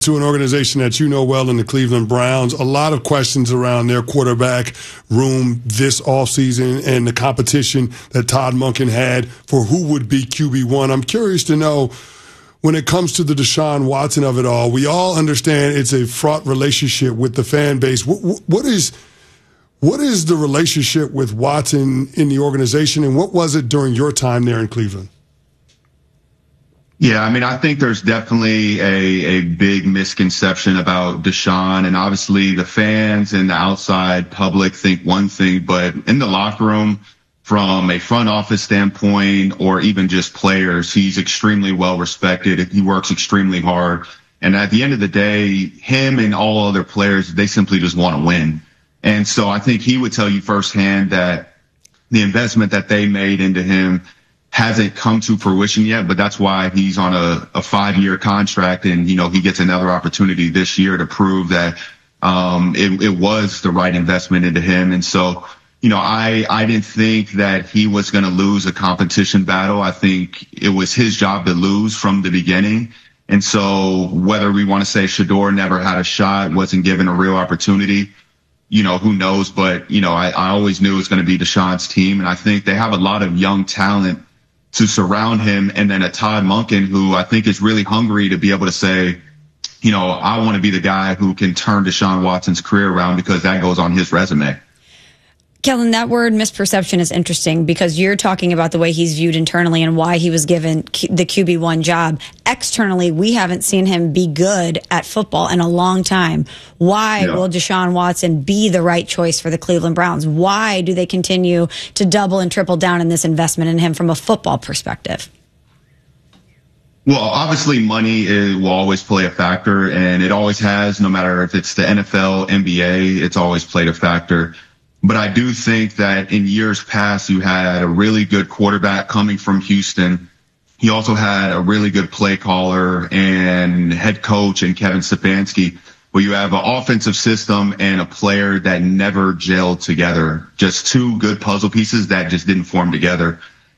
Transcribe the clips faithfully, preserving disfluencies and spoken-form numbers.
to an organization that you know well in the Cleveland Browns. A lot of questions around their quarterback room this offseason and the competition that Todd Monken had for who would be Q B one. I'm curious to know, when it comes to the Deshaun Watson of it all, we all understand it's a fraught relationship with the fan base. What, what is what is the relationship with Watson in the organization, and what was it during your time there in Cleveland? Yeah, I mean, I think there's definitely a, a big misconception about Deshaun, and obviously the fans and the outside public think one thing, but in the locker room, from a front office standpoint or even just players, he's extremely well respected. He works extremely hard. And at the end of the day, him and all other players, they simply just want to win. And so I think he would tell you firsthand that the investment that they made into him hasn't come to fruition yet, but that's why he's on a, a five-year contract, and, you know, he gets another opportunity this year to prove that um, it, it was the right investment into him. And so, you know, I, I didn't think that he was going to lose a competition battle. I think it was his job to lose from the beginning. And so whether we want to say Shedeur never had a shot, wasn't given a real opportunity, you know, who knows? But, you know, I, I always knew it was going to be Deshaun's team. And I think they have a lot of young talent to surround him, and then a Todd Monken who I think is really hungry to be able to say, you know, I want to be the guy who can turn Deshaun Watson's career around, because that goes on his resume. Kellen, that word misperception is interesting, because you're talking about the way he's viewed internally and why he was given the Q B one job. Externally, we haven't seen him be good at football in a long time. Why yeah. will Deshaun Watson be the right choice for the Cleveland Browns? Why do they continue to double and triple down in this investment in him from a football perspective? Well, obviously money is, will always play a factor, and it always has, no matter if it's the N F L, N B A, it's always played a factor. But I do think that in years past, you had a really good quarterback coming from Houston. You also had a really good play caller and head coach in Kevin Stefanski, where you have an offensive system and a player that never gelled together. Just two good puzzle pieces that just didn't form together.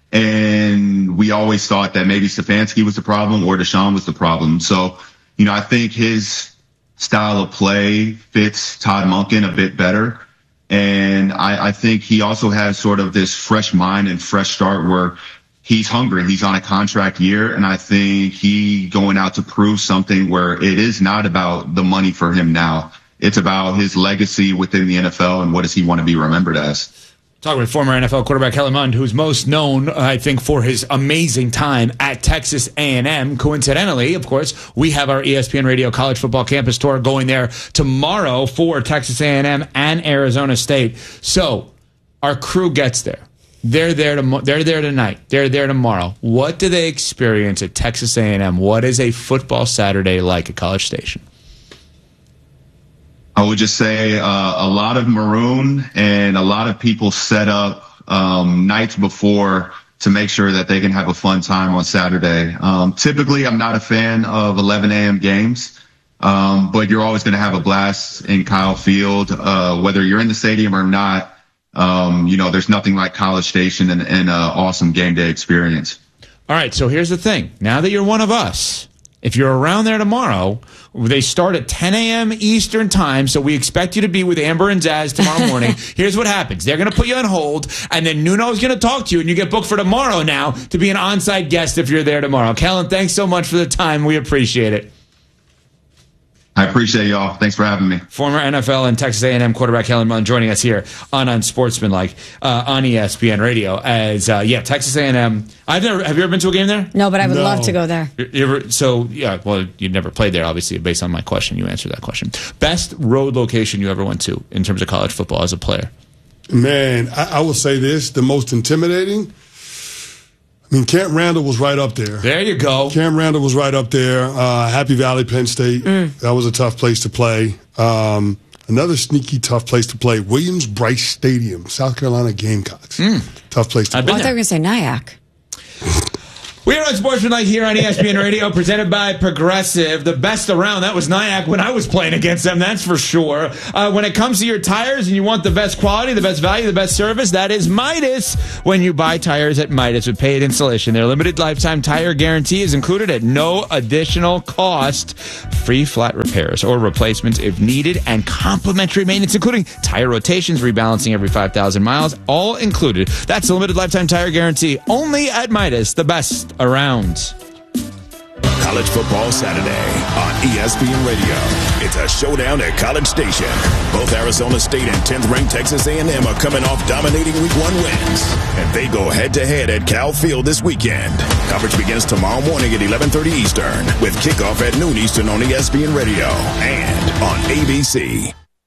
And we always thought that maybe Stefanski was the problem or Deshaun was the problem. So, you know, I think his style of play fits Todd Monken a bit better. And I, I think he also has sort of this fresh mind and fresh start where he's hungry. He's on a contract year. And I think he going out to prove something where it is not about the money for him now. It's about his legacy within the N F L and what does he want to be remembered as. Talking with former N F L quarterback Kellen Mond, who's most known, I think, for his amazing time at Texas A and M. Coincidentally, of course, we have our E S P N Radio College Football Campus Tour going there tomorrow for Texas A and M and Arizona State. So our crew gets there. They're there. To, they're there tonight. They're there tomorrow. What do they experience at Texas A and M? What is a football Saturday like at College Station? I would just say uh, a lot of maroon, and a lot of people set up um, nights before to make sure that they can have a fun time on Saturday. Um, typically, I'm not a fan of eleven a.m. games, um, but you're always going to have a blast in Kyle Field, uh, whether you're in the stadium or not. Um, you know, there's nothing like College Station and an awesome game day experience. All right, so here's the thing. Now that you're one of us, if you're around there tomorrow, they start at ten a.m. Eastern time, so we expect you to be with Amber and Zaz tomorrow morning. Here's what happens. They're going to put you on hold, and then Nuno is going to talk to you, and you get booked for tomorrow now to be an on-site guest if you're there tomorrow. Kellen, thanks so much for the time. We appreciate it. I appreciate y'all. Thanks for having me. Former N F L and Texas A and M quarterback Kellen Mond joining us here on Unsportsmanlike uh, on E S P N Radio. As uh, yeah, Texas A and M. I've never. Have you ever been to a game there? No, but I would no. love to go there. You, you ever, so yeah, well, you never played there, obviously, based on my question. You answered that question. Best road location you ever went to in terms of college football as a player? Man, I, I will say this: the most intimidating. I mean, Camp Randall was right up there. There you go. Camp Randall was right up there. Uh, Happy Valley, Penn State. Mm. That was a tough place to play. Um, another sneaky tough place to play. Williams-Brice Stadium, South Carolina Gamecocks. Mm. Tough place to I've play. Well, I thought you were going to say Nyack. We are on Sportsmanlike here on E S P N Radio, presented by Progressive. The best around, that was Nyack when I was playing against them, that's for sure. Uh, when it comes to your tires and you want the best quality, the best value, the best service, that is Midas. When you buy tires at Midas with paid installation, their limited lifetime tire guarantee is included at no additional cost. Free flat repairs or replacements if needed, and complimentary maintenance, including tire rotations, rebalancing every five thousand miles, all included. That's the limited lifetime tire guarantee, only at Midas, the best around. College Football Saturday on E S P N Radio. It's a showdown at College Station. Both Arizona State and tenth-ranked Texas A and M are coming off dominating week one wins, and they go head-to-head at Cal Field this weekend. Coverage begins tomorrow morning at eleven thirty Eastern, with kickoff at noon Eastern on E S P N Radio and on A B C.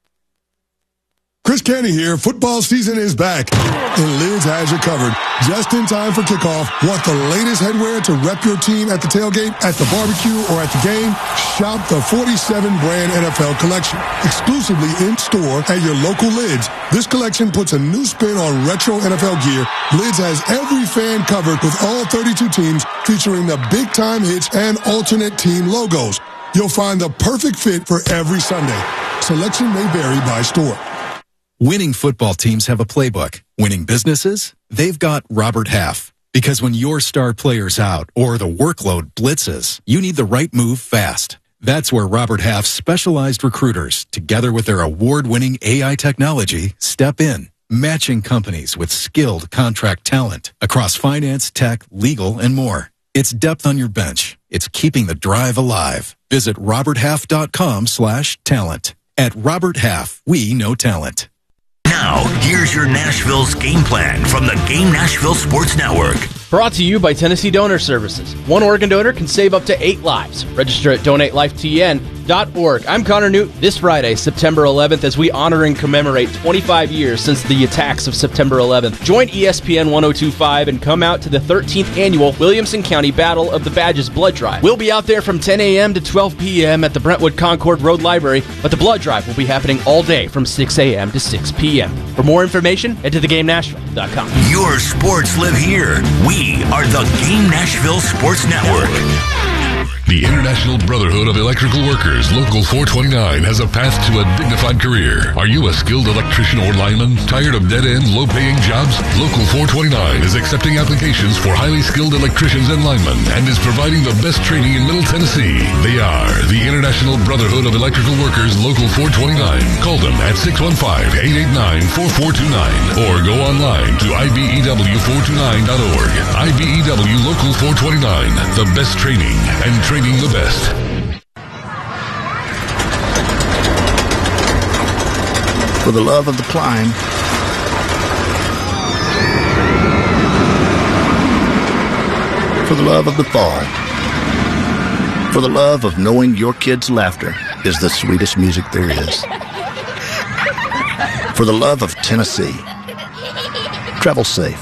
Chris Canty here. Football season is back, and Lids has you covered. Just in time for kickoff. Want the latest headwear to rep your team at the tailgate, at the barbecue, or at the game? Shop the forty-seven brand N F L collection, exclusively in-store at your local Lids. This collection puts a new spin on retro N F L gear. Lids has every fan covered with all thirty-two teams, featuring the big-time hits and alternate team logos. You'll find the perfect fit for every Sunday. Selection may vary by store. Winning football teams have a playbook. Winning businesses? They've got Robert Half. Because when your star player's out or the workload blitzes, you need the right move fast. That's where Robert Half's specialized recruiters, together with their award-winning A I technology, step in, matching companies with skilled contract talent across finance, tech, legal, and more. It's depth on your bench. It's keeping the drive alive. Visit roberthalf.com slash talent. At Robert Half, we know talent. Now, here's your Nashville's game plan from the Game Nashville Sports Network. Brought to you by Tennessee Donor Services. One organ donor can save up to eight lives. Register at donate life T N dot org. I'm Connor Newt. This Friday, September eleventh, as we honor and commemorate twenty-five years since the attacks of September eleventh. Join E S P N ten twenty-five and come out to the thirteenth annual Williamson County Battle of the Badges Blood Drive. We'll be out there from ten a.m. to twelve p.m. at the Brentwood Concord Road Library, but the blood drive will be happening all day from six a.m. to six p.m. For more information, head to the game nashville dot com. Your sports live here. We are the Game Nashville Sports Network. The International Brotherhood of Electrical Workers, Local four twenty-nine, has a path to a dignified career. Are you a skilled electrician or lineman? Tired of dead-end, low-paying jobs? Local four twenty-nine is accepting applications for highly skilled electricians and linemen and is providing the best training in Middle Tennessee. They are the International Brotherhood of Electrical Workers, Local four twenty-nine. Call them at six one five, eight eight nine, four four two nine or go online to I B E W four twenty-nine dot org. I B E W Local four twenty-nine, the best training and training the best. For the love of the climb, for the love of the fall, for the love of knowing your kids' laughter is the sweetest music there is, for the love of Tennessee. Travel safe.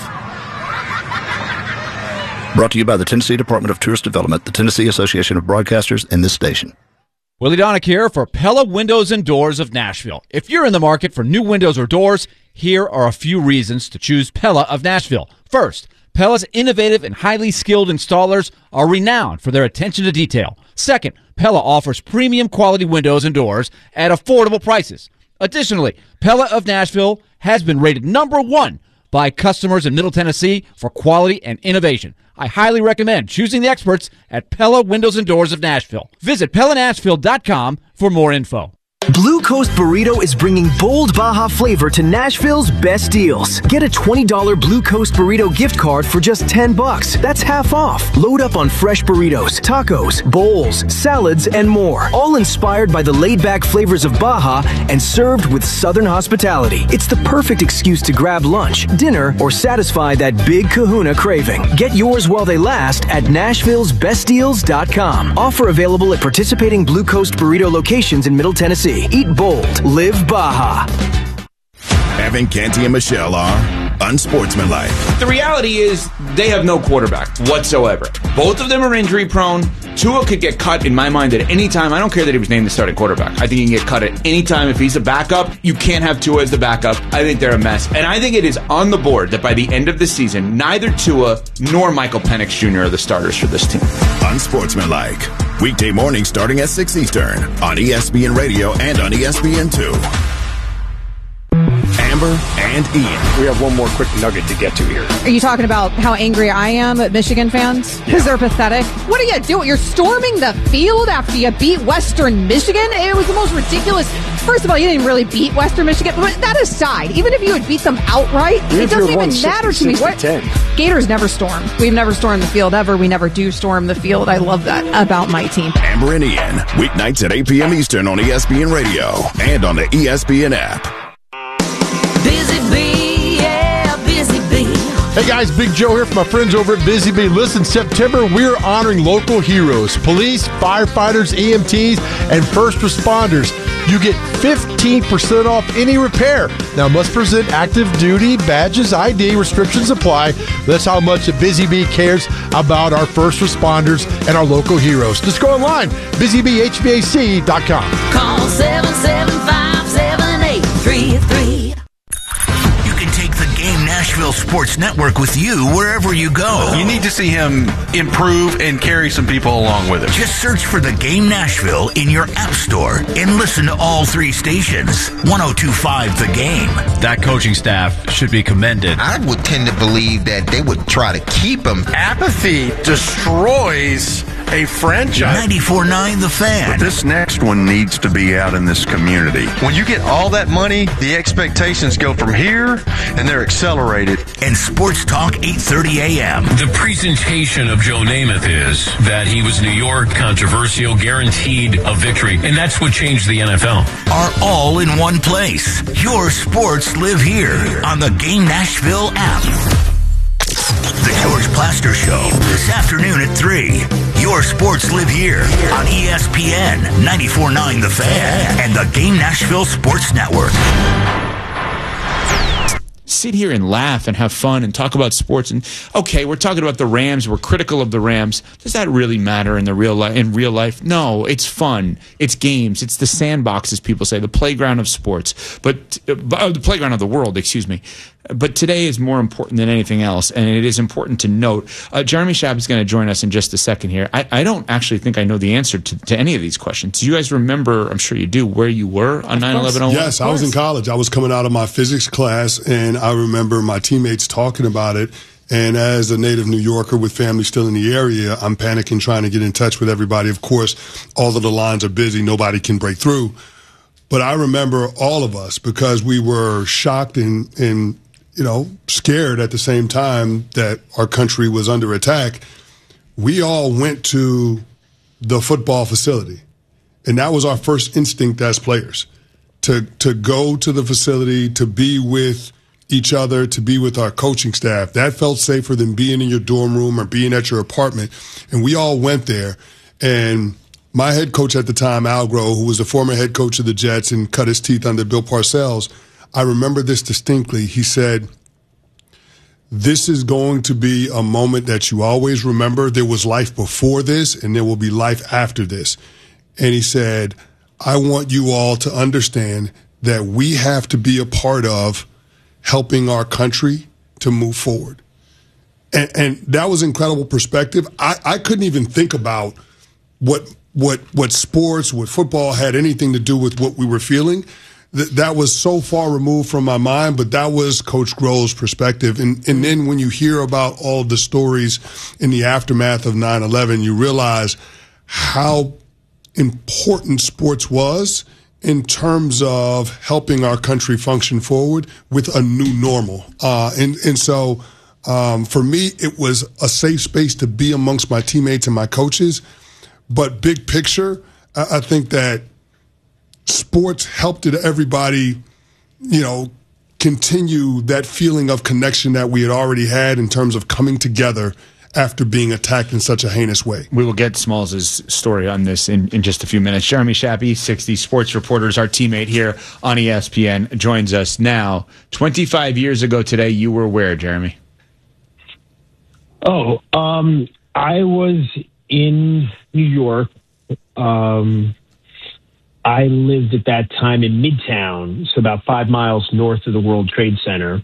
Brought to you by the Tennessee Department of Tourist Development, the Tennessee Association of Broadcasters, and this station. Willie Donick here for Pella Windows and Doors of Nashville. If you're in the market for new windows or doors, here are a few reasons to choose Pella of Nashville. First, Pella's innovative and highly skilled installers are renowned for their attention to detail. Second, Pella offers premium quality windows and doors at affordable prices. Additionally, Pella of Nashville has been rated number one by customers in Middle Tennessee for quality and innovation. I highly recommend choosing the experts at Pella Windows and Doors of Nashville. Visit Pella Nashville dot com for more info. Blue Coast Burrito is bringing bold Baja flavor to Nashville's best deals. Get a twenty dollars Blue Coast Burrito gift card for just ten bucks. That's half off. Load up on fresh burritos, tacos, bowls, salads, and more. All inspired by the laid-back flavors of Baja and served with Southern hospitality. It's the perfect excuse to grab lunch, dinner, or satisfy that big kahuna craving. Get yours while they last at Nashville's best deals dot com. Offer available at participating Blue Coast Burrito locations in Middle Tennessee. Eat bold. Live Baja. Evan, Canty, and Michelle are unsportsmanlike. The reality is they have no quarterback whatsoever. Both of them are injury prone. Tua could get cut, in my mind, at any time. I don't care that he was named the starting quarterback. I think he can get cut at any time. If he's a backup, you can't have Tua as the backup. I think they're a mess. And I think it is on the board that by the end of the season, neither Tua nor Michael Penix Junior are the starters for this team. Unsportsmanlike. Weekday morning starting at six Eastern on E S P N Radio and on E S P N two. Amber and Ian. We have one more quick nugget to get to here. Are you talking about how angry I am at Michigan fans? Because yeah. they're pathetic. What are you doing? You're storming the field after you beat Western Michigan? It was the most ridiculous. First of all, you didn't really beat Western Michigan. But that aside, even if you had beat them outright, it doesn't even matter to me. What? Gators never storm. We've never stormed the field ever. We never do storm the field. I love that about my team. Amber and Ian. Weeknights at eight p.m. Eastern on E S P N Radio and on the E S P N app. Busy Bee, yeah, Busy Bee. Hey guys, Big Joe here from my friends over at Busy Bee. Listen, September, we're honoring local heroes, police, firefighters, E M Ts, and first responders. You get fifteen percent off any repair. Now, must present active duty badges, I D, restrictions apply. That's how much Busy Bee cares about our first responders and our local heroes. Just go online, busy bee h v a c dot com. Call seven seven five, seven eight three three. Take the Game Nashville Sports Network with you wherever you go. You need to see him improve and carry some people along with him. Just search for the Game Nashville in your app store and listen to all three stations. one oh two point five The Game. That coaching staff should be commended. I would tend to believe that they would try to keep him. Apathy destroys a franchise. ninety-four point nine The Fan. But this next one needs to be out in this community. When you get all that money, the expectations go from here, and they're accelerated. And Sports Talk eight thirty a.m. The presentation of Joe Namath is that he was New York, controversial, guaranteed a victory, and that's what changed the N F L. Are all in one place. Your sports live here on the Game Nashville app. The George Plaster Show this afternoon at three. Your sports live here on E S P N ninety-four point nine The Fan and the Game Nashville Sports Network. Sit here and laugh and have fun and talk about sports. And okay, we're talking about the Rams. We're critical of the Rams. Does that really matter in the real life? In real life, no. It's fun. It's games. It's the sandbox, as people say, the playground of sports, but uh, the playground of the world. Excuse me. But today is more important than anything else, and it is important to note. Uh, Jeremy Schaap is going to join us in just a second here. I, I don't actually think I know the answer to, to any of these questions. Do you guys remember, I'm sure you do, where you were on nine eleven oh one? Yes, I was in college. I was coming out of my physics class, and I remember my teammates talking about it. And as a native New Yorker with family still in the area, I'm panicking, trying to get in touch with everybody. Of course, all of the lines are busy. Nobody can break through. But I remember all of us, because we were shocked and, and you know, scared at the same time that our country was under attack. We all went to the football facility. And that was our first instinct as players, to to go to the facility, to be with each other, to be with our coaching staff. That felt safer than being in your dorm room or being at your apartment. And we all went there. And my head coach at the time, Al Groh, who was the former head coach of the Jets and cut his teeth under Bill Parcells, I remember this distinctly. He said, this is going to be a moment that you always remember. There was life before this, and there will be life after this. And he said, I want you all to understand that we have to be a part of helping our country to move forward. And, and that was incredible perspective. I, I couldn't even think about what what what sports, what football had anything to do with what we were feeling. That was so far removed from my mind, but that was Coach Groh's perspective. And, and then when you hear about all the stories in the aftermath of nine eleven, you realize how important sports was in terms of helping our country function forward with a new normal. Uh, and, and so um, for me, it was a safe space to be amongst my teammates and my coaches. But big picture, I, I think that sports helped everybody, you know, continue that feeling of connection that we had already had in terms of coming together after being attacked in such a heinous way. We will get Smalls' story on this in, in just a few minutes. Jeremy Shappy, sixty Sports Reporters, our teammate here on E S P N, joins us now. twenty-five years ago today, you were where, Jeremy? Oh, um, I was in New York. Um, I lived at that time in Midtown, so about five miles north of the World Trade Center.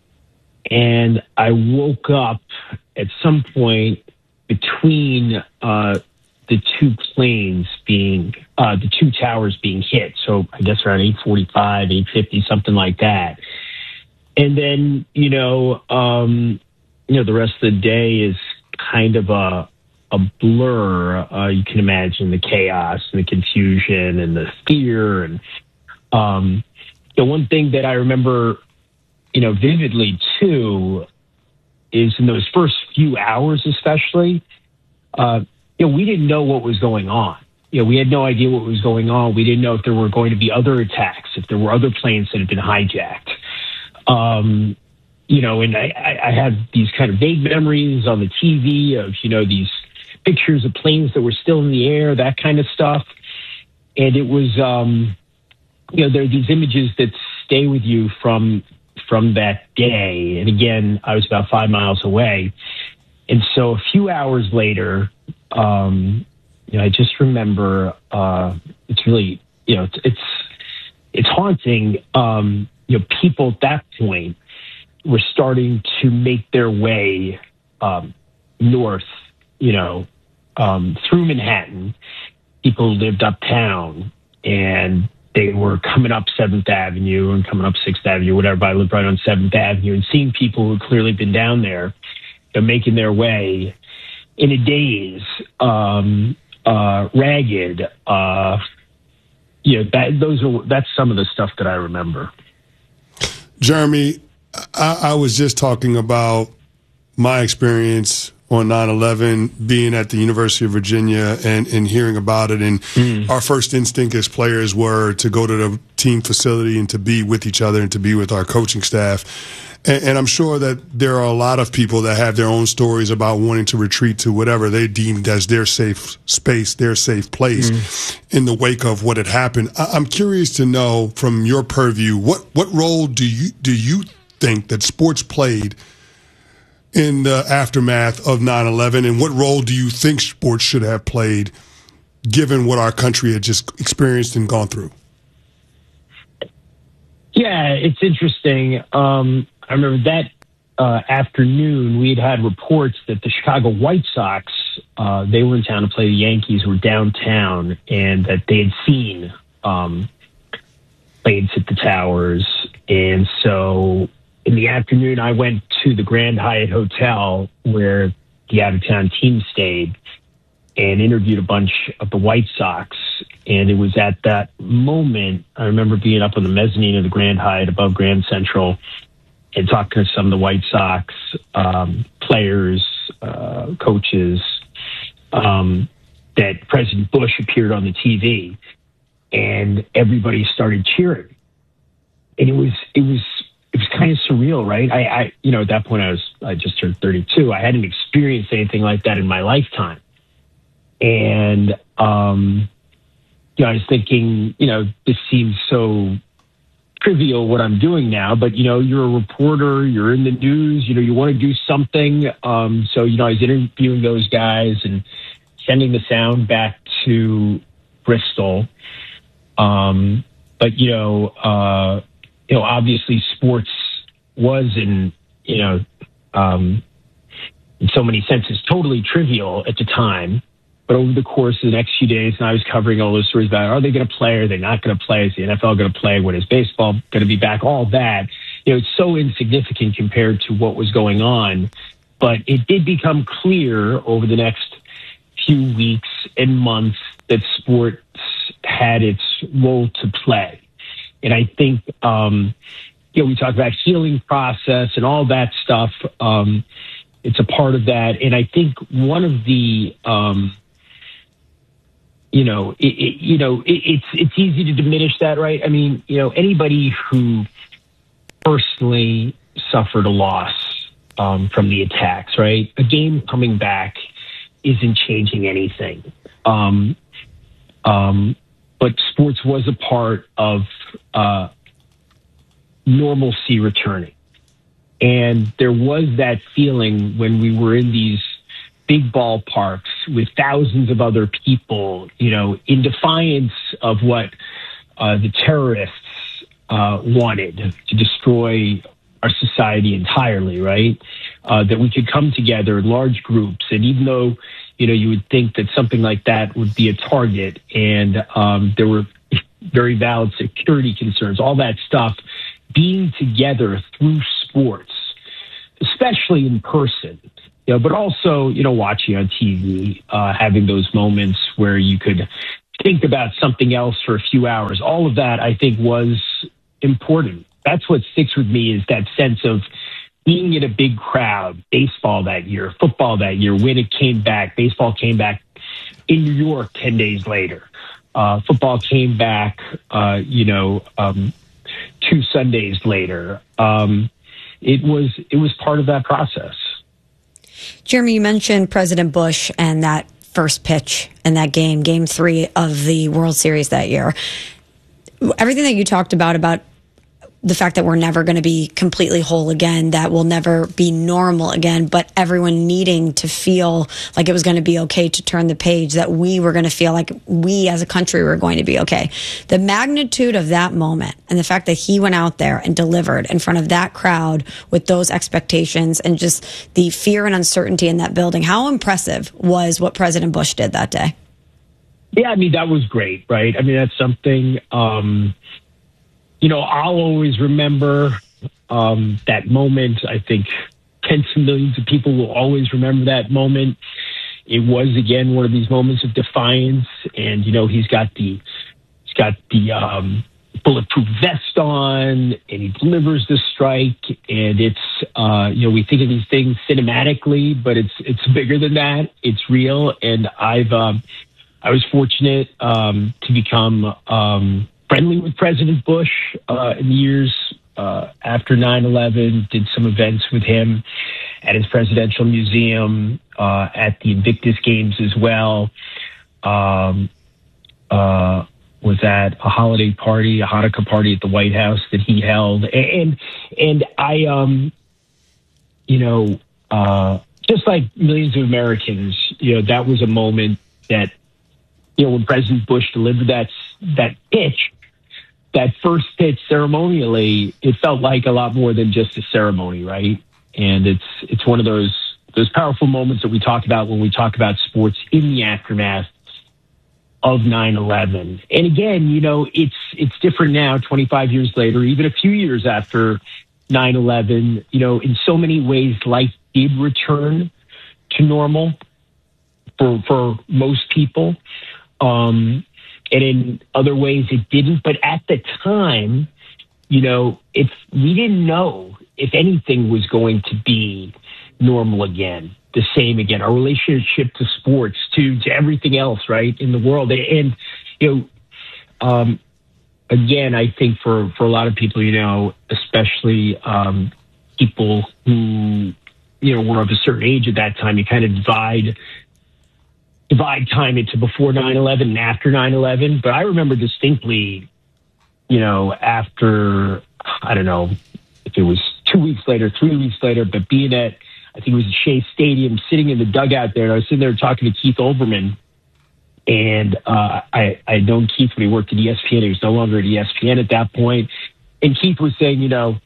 And I woke up at some point between uh, the two planes being, uh, the two towers being hit. So I guess around eight forty-five, eight fifty, something like that. And then, you know, um, you know, the rest of the day is kind of a a blur. Uh, you can imagine the chaos and the confusion and the fear. And um, the one thing that I remember, you know, vividly too, is in those first few hours, especially, uh, you know, we didn't know what was going on. You know, we had no idea what was going on. We didn't know if there were going to be other attacks, if there were other planes that had been hijacked. Um, you know, and I, I, I have these kind of vague memories on the T V of, you know, these pictures of planes that were still in the air, that kind of stuff. And it was, um, you know, there are these images that stay with you from from that day. And again, I was about five miles away. And so a few hours later, um, you know, I just remember, uh, it's really, you know, it's, it's, it's haunting. Um, you know, people at that point were starting to make their way, um, north, you know, um, through Manhattan. People lived uptown, and they were coming up seventh Avenue and coming up sixth Avenue, whatever. I lived right on seventh Avenue, and seeing people who had clearly been down there, you know, making their way in a daze, um, uh, ragged. Uh, you know, that, those are, that's some of the stuff that I remember. Jeremy, I, I was just talking about my experience on nine eleven, being at the University of Virginia and, and hearing about it. And mm. our first instinct as players were to go to the team facility and to be with each other and to be with our coaching staff. And, and I'm sure that there are a lot of people that have their own stories about wanting to retreat to whatever they deemed as their safe space, their safe place mm. in the wake of what had happened. I, I'm curious to know from your purview, what, what role do you, do you think that sports played in the aftermath of nine eleven, and what role do you think sports should have played given what our country had just experienced and gone through? Yeah, it's interesting. Um, I remember that uh, afternoon we had had reports that the Chicago White Sox, uh, they were in town to play the Yankees, were downtown, and that they had seen um, planes hit the towers. And so in the afternoon, I went to the Grand Hyatt Hotel where the out-of-town team stayed and interviewed a bunch of the White Sox. And it was at that moment, I remember being up on the mezzanine of the Grand Hyatt above Grand Central and talking to some of the White Sox um, players, uh, coaches, um, that President Bush appeared on the T V, and everybody started cheering. And it was, it was, it was kind of surreal, right? I, I, you know, at that point I was, I just turned thirty-two. I hadn't experienced anything like that in my lifetime. And, um, you know, I was thinking, you know, this seems so trivial what I'm doing now, but, you know, you're a reporter, you're in the news, you know, you want to do something. Um, so, you know, I was interviewing those guys and sending the sound back to Bristol. Um, but, you know, uh, you know, obviously sports was in, you know, um, in so many senses, totally trivial at the time. But over the course of the next few days, and I was covering all those stories about, are they going to play? Are they not going to play? Is the N F L going to play? When is baseball going to be back? All that, you know, it's so insignificant compared to what was going on. But it did become clear over the next few weeks and months that sports had its role to play. And I think, um, you know, we talk about healing process and all that stuff. Um, it's a part of that. And I think one of the, um, you know, it, it, you know, it, it's it's easy to diminish that, right? I mean, you know, anybody who personally suffered a loss um, from the attacks, right? A game coming back isn't changing anything. Um, um, but sports was a part of uh, normalcy returning. And there was that feeling when we were in these big ballparks with thousands of other people, you know, in defiance of what uh, the terrorists uh, wanted to destroy our society entirely, right? Uh, that we could come together in large groups. And even though, you know, you would think that something like that would be a target and um, there were very valid security concerns, all that stuff, being together through sports, especially in person, you know, but also, you know, watching on T V, uh, having those moments where you could think about something else for a few hours. All of that, I think, was important. That's what sticks with me, is that sense of being in a big crowd. Baseball that year, football that year, when it came back. Baseball came back in New York ten days later. Uh, football came back, uh, you know, um, two Sundays later. Um, it was it was part of that process. Jeremy, you mentioned President Bush and that first pitch in that game, game three of the World Series that year. Everything that you talked about, about the fact that we're never going to be completely whole again, that will never be normal again, but everyone needing to feel like it was going to be okay to turn the page, that we were going to feel like we as a country were going to be okay. The magnitude of that moment and the fact that he went out there and delivered in front of that crowd with those expectations and just the fear and uncertainty in that building, how impressive was what President Bush did that day? Yeah, I mean, that was great, right? I mean, that's something, um, you know, I'll always remember um, that moment. I think tens of millions of people will always remember that moment. It was, again, one of these moments of defiance. And, you know, he's got the he's got the um, bulletproof vest on, and he delivers the strike. And it's, uh, you know, we think of these things cinematically, but it's it's bigger than that. It's real. And I've um, I was fortunate um, to become um, friendly with President Bush uh, in the years uh, after nine eleven, did some events with him at his presidential museum, uh, at the Invictus Games as well. Um, uh, was at a holiday party, a Hanukkah party at the White House that he held. And, and I, um, you know, uh, just like millions of Americans, you know, that was a moment that, you know, when President Bush delivered that, that pitch, that first pitch ceremonially, it felt like a lot more than just a ceremony, right? And it's it's one of those those powerful moments that we talk about when we talk about sports in the aftermath of nine eleven. And again, you know, it's it's different now, twenty-five years later, even a few years after nine eleven. You know, in so many ways, life did return to normal for for most people. Um, and in other ways it didn't. But at the time, you know, if we didn't know if anything was going to be normal again, the same again, our relationship to sports, to, to everything else, right, in the world. And, you know, um, again, I think for, for a lot of people, you know, especially um, people who, you know, were of a certain age at that time, you kind of divide divide time into before nine eleven and after nine eleven. But I remember distinctly, you know, after, I don't know if it was two weeks later, three weeks later, but being at, I think it was at Shea Stadium, sitting in the dugout there, and I was sitting there talking to Keith Olbermann. And uh, I, I had known Keith when he worked at E S P N. He was no longer at E S P N at that point. And Keith was saying, you know,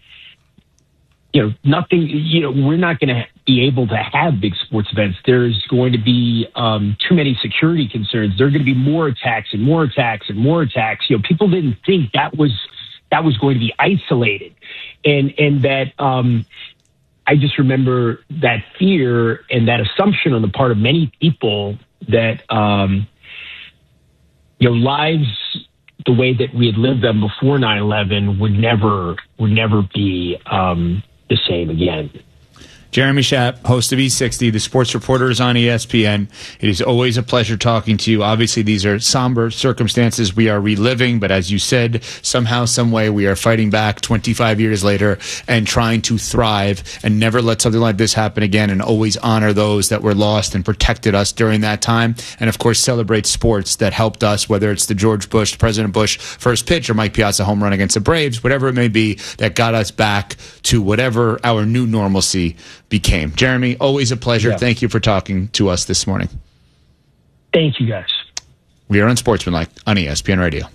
you know, nothing, you know, we're not going to be able to have big sports events. There's going to be um, too many security concerns. There are going to be more attacks and more attacks and more attacks. You know, people didn't think that was that was going to be isolated, and and that um, I just remember that fear and that assumption on the part of many people that um, you know, lives the way that we had lived them before nine eleven would never would never be um, the same again. Jeremy Schaap, host of E sixty, the sports reporter, is on E S P N. It is always a pleasure talking to you. Obviously, these are somber circumstances we are reliving, but as you said, somehow, some way, we are fighting back twenty-five years later and trying to thrive and never let something like this happen again, and always honor those that were lost and protected us during that time. And, of course, celebrate sports that helped us, whether it's the George Bush, President Bush first pitch or Mike Piazza home run against the Braves, whatever it may be, that got us back to whatever our new normalcy became. Jeremy, always a pleasure. Yeah. Thank you for talking to us this morning. Thank you, guys. We are Unsportsmanlike on E S P N Radio.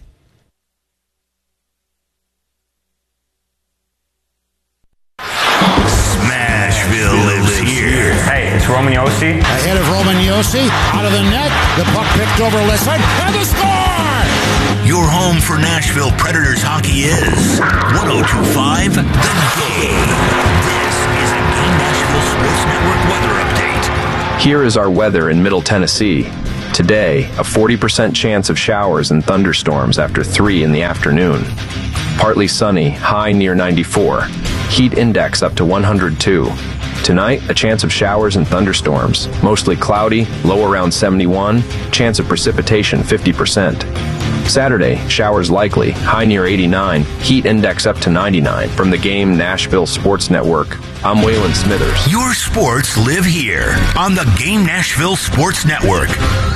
Smashville lives here. Hey, it's Roman Yossi. Ahead of Roman Yossi, out of the net, the puck picked over Lisson, and the score! Your home for Nashville Predators hockey is one oh two point five The Game. This is a Game Nashville Sports Network weather update. Here is our weather in Middle Tennessee. Today, a forty percent chance of showers and thunderstorms after three in the afternoon. Partly sunny, high near ninety-four. Heat index up to one hundred two. Tonight, a chance of showers and thunderstorms. Mostly cloudy, low around seventy-one. Chance of precipitation fifty percent. Saturday, showers likely, high near eighty-nine. Heat index up to ninety-nine. From the Game Nashville Sports Network, I'm Waylon Smithers. Your sports live here on the Game Nashville Sports Network.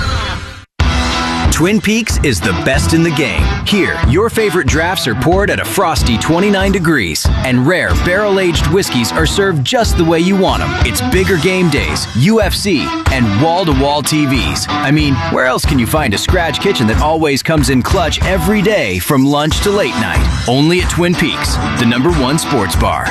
Twin Peaks is the best in the game. Here, your favorite drafts are poured at a frosty twenty-nine degrees, and rare barrel-aged whiskeys are served just the way you want them. It's bigger game days, U F C, and wall-to-wall T Vs. I mean, where else can you find a scratch kitchen that always comes in clutch every day from lunch to late night? Only at Twin Peaks, the number one sports bar.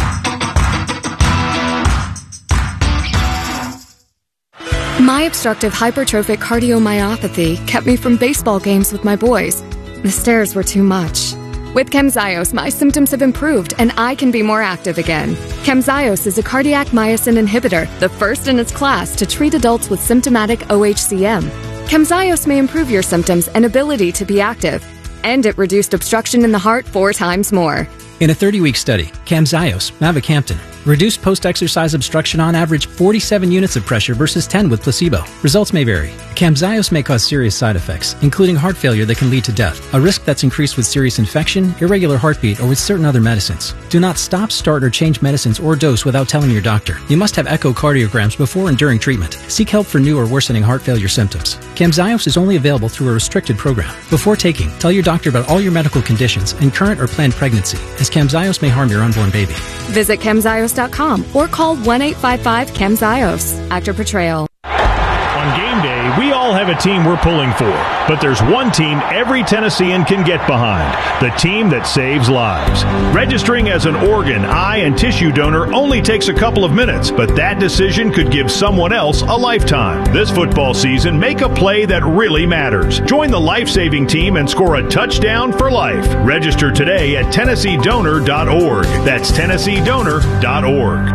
My obstructive hypertrophic cardiomyopathy kept me from baseball games with my boys. The stairs were too much. With Camzyos, my symptoms have improved and I can be more active again. Camzyos is a cardiac myosin inhibitor, the first in its class to treat adults with symptomatic O H C M. Camzyos may improve your symptoms and ability to be active, and it reduced obstruction in the heart four times more. In a thirty-week study, Camzyos, mavacamten, reduced post-exercise obstruction on average forty-seven units of pressure versus ten with placebo. Results may vary. Camzyos may cause serious side effects, including heart failure that can lead to death, a risk that's increased with serious infection, irregular heartbeat, or with certain other medicines. Do not stop, start, or change medicines or dose without telling your doctor. You must have echocardiograms before and during treatment. Seek help for new or worsening heart failure symptoms. Camzyos is only available through a restricted program. Before taking, tell your doctor about all your medical conditions and current or planned pregnancy, as Camzyos may harm your unborn baby. Visit camzyos dot com or call one eight five five camzyos. Actor Portrayal. On game day, we all have a team we're pulling for, but there's one team every Tennessean can get behind, the team that saves lives. Registering as an organ, eye, and tissue donor only takes a couple of minutes, but that decision could give someone else a lifetime. This football season, make a play that really matters. Join the life-saving team and score a touchdown for life. Register today at tennessee donor dot org. That's tennessee donor dot org.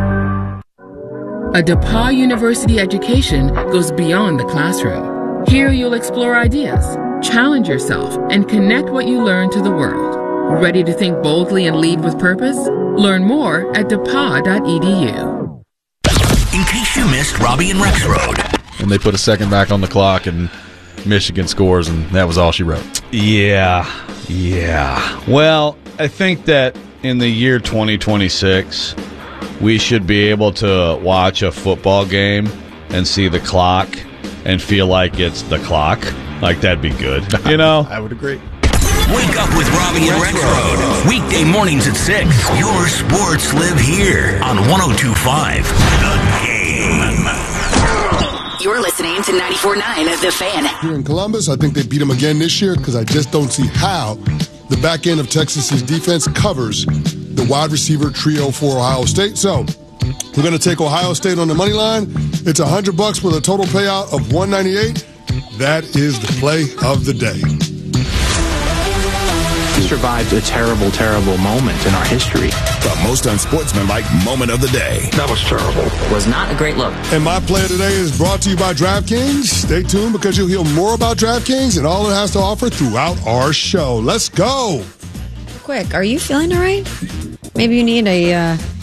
A DePauw University education goes beyond the classroom. Here you'll explore ideas, challenge yourself, and connect what you learn to the world. Ready to think boldly and lead with purpose? Learn more at depaw dot e d u. In case you missed Robbie and Rexroad. And they put a second back on the clock, and Michigan scores, and that was all she wrote. Yeah, yeah. Well, I think that in the year twenty twenty-six, we should be able to watch a football game and see the clock and feel like it's the clock. Like, that'd be good, you know? I would agree. Wake up with Robbie and Rexroad. Weekday mornings at six. Your sports live here on one oh two point five The Game. You're listening to ninety-four point nine The Fan. Here in Columbus, I think they beat them again this year because I just don't see how the back end of Texas's defense covers the wide receiver trio for Ohio State. So we're going to take Ohio State on the money line. It's one hundred bucks with a total payout of one ninety-eight. That is the play of the day. We survived a terrible, terrible moment in our history. The most unsportsmanlike moment of the day. That was terrible. Was not a great look. And my play of the day is brought to you by DraftKings. Stay tuned because you'll hear more about DraftKings and all it has to offer throughout our show. Let's go. Quick, are you feeling all right? Maybe you need a uh,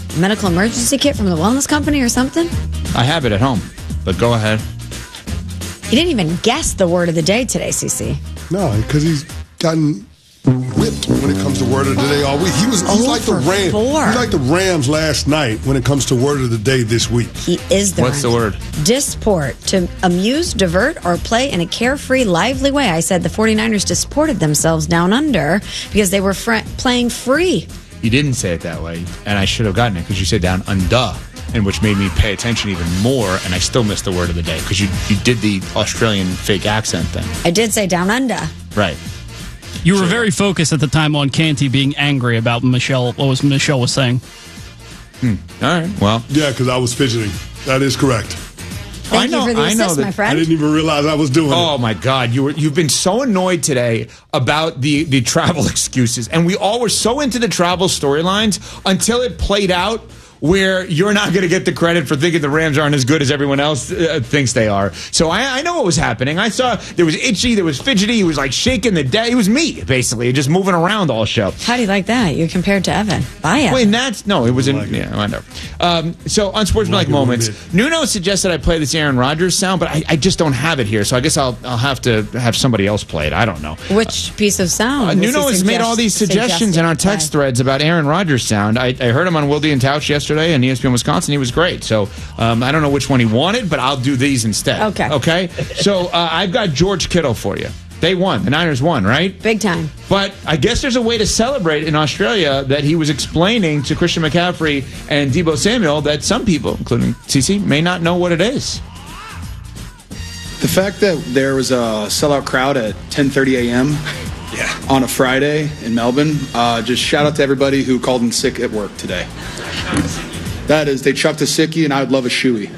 medical emergency kit from the wellness company or something? I have it at home, but go ahead. You didn't even guess the word of the day today, C C. No, because he's gotten whipped when it comes to word of the day all week. He was he's oh like the for Rams. four. He's like the Rams last night when it comes to word of the day this week. He is the What's Rams. the word? Disport. To amuse, divert, or play in a carefree, lively way. I said the 49ers disported themselves down under because they were fr- playing free. You didn't say it that way, and I should have gotten it because you said down under, and which made me pay attention even more, and I still missed the word of the day because you, you did the Australian fake accent thing. I did say down under. Right. You were very focused at the time on Canty being angry about Michelle. What was Michelle was saying? Hmm. All right. Well, yeah, because I was fidgeting. That is correct. Thank I know, you for the I know assist, that, my friend. I didn't even realize I was doing oh it. my God, you were you've been so annoyed today about the the travel excuses, and we all were so into the travel storylines until it played out where you're not going to get the credit for thinking the Rams aren't as good as everyone else uh, thinks they are. So I, I know what was happening. I saw there was Itchy, there was Fidgety, he was like shaking the day. It was me, basically, just moving around all show. How do you like that? You're compared to Evan. Bye, Evan. Wait, that's no, it was in like yeah, I know. Um, so unsportsmanlike like moments. Nuno suggested I play this Aaron Rodgers sound, but I, I just don't have it here. So I guess I'll I'll have to have somebody else play it. I don't know. Which piece of sound? Uh, Nuno has made all these suggestions in our text threads about Aaron Rodgers sound. I, I heard him on Wilde and Tausch yesterday and E S P N Wisconsin. He was great. So um, I don't know which one he wanted, but I'll do these instead. Okay. Okay. So uh, I've got George Kittle for you. They won. The Niners won, right? Big time. But I guess there's a way to celebrate in Australia that he was explaining to Christian McCaffrey and Deebo Samuel that some people, including C C, may not know what it is. The fact that there was a sellout crowd at ten thirty a.m. Yeah. on a Friday in Melbourne, uh, just shout out to everybody who called in sick at work today. That is, they chucked a sickie, and I would love a shoey.